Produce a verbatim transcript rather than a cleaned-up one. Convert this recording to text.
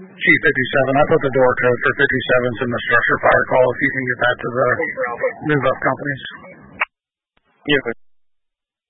Chief fifty-seven, I put the door code for fifty-sevens in the structure fire call if you can get that to the move-up companies. Yeah, but